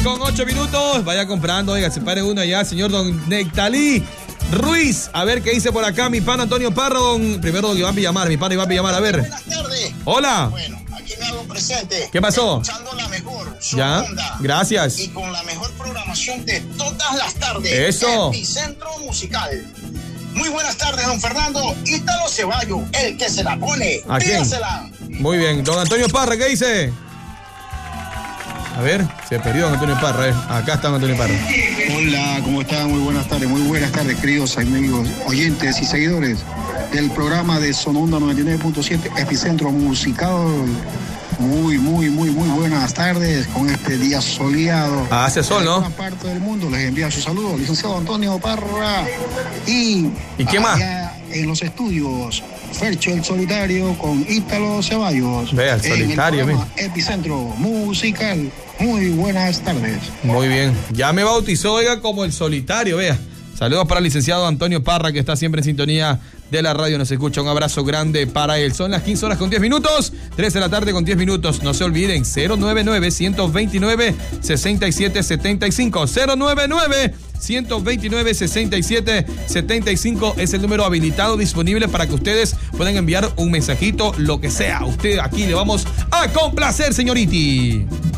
con 8 minutos. Vaya comprando, oiga, se pare uno allá, señor don Nectalí Ruiz. A ver qué dice por acá mi pan Antonio Parra. Primero don Iván Villamar, mi pan Iván Villamar, a ver. Buenas tardes. Hola. Bueno, aquí me hago presente. ¿Qué pasó? Escuchando la mejor. Ya, onda, gracias. Y con la mejor programación de todas las tardes. Eso. Epicentro Musical. Muy buenas tardes, don Fernando. Ítalo Ceballos, el que se la pone. ¿A quién? Pídasela. Muy bien, don Antonio Parra, ¿qué dice? A ver, se perdió don Antonio Parra, Acá está don Antonio Parra. Hola, ¿cómo están? Muy buenas tardes, queridos amigos, oyentes y seguidores del programa de Sononda 99.7, Epicentro Musical. Muy buenas tardes con este día soleado. Hace sol, ¿no? En una parte del mundo les envía su saludo, licenciado Antonio Parra. ¿Y qué más? En los estudios, Fercho el Solitario con Ítalo Ceballos. Vea, el Solitario, mira. Epicentro Musical. Muy buenas tardes. Muy bien. Ya me bautizó, oiga, como el Solitario, vea. Saludos para el licenciado Antonio Parra, que está siempre en sintonía de la radio. Nos escucha. Un abrazo grande para él. Son las 15 horas con 10 minutos. 3 de la tarde con 10 minutos. No se olviden, 099-129-6775. 099-129-6775 es el número habilitado disponible para que ustedes puedan enviar un mensajito, lo que sea. Usted aquí le vamos a complacer, señoriti.